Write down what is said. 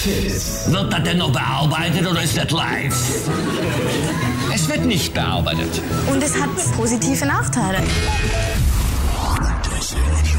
Wird das denn noch bearbeitet oder ist das live? Es wird nicht bearbeitet. Und es hat positive Nachteile. Das